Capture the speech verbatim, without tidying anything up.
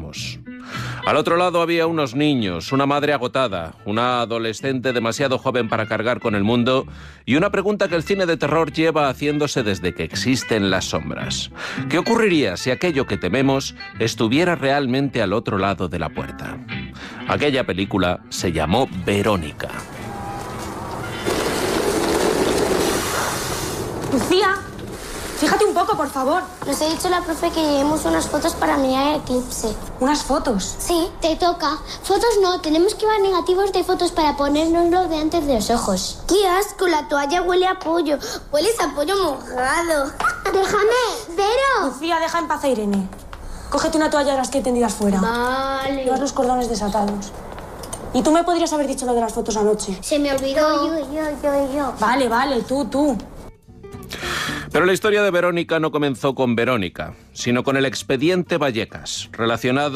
tenemos. Al otro lado había unos niños, una madre agotada, una adolescente demasiado joven para cargar con el mundo y una pregunta que el cine de terror lleva haciéndose desde que existen las sombras. ¿Qué ocurriría si aquello que tememos estuviera realmente al otro lado de la puerta? Aquella película se llamó Verónica. Lucía, fíjate un poco, por favor. Nos ha dicho la profe que llevemos unas fotos para mirar el eclipse. ¿Unas fotos? Sí, te toca. Fotos no, tenemos que llevar negativos de fotos para ponérnoslo delante de los ojos. ¡Qué asco! La toalla huele a pollo. Hueles a pollo mojado. ¡Déjame! ¡Vero! Lucía, deja en paz a Irene. Cógete una toalla de las que hay tendidas fuera. Vale. Llevas los cordones desatados. Y tú me podrías haber dicho lo de las fotos anoche. Se me olvidó. Yo, yo, yo, yo. Vale, vale, tú, tú. Pero la historia de Verónica no comenzó con Verónica, sino con el expediente Vallecas, relacionado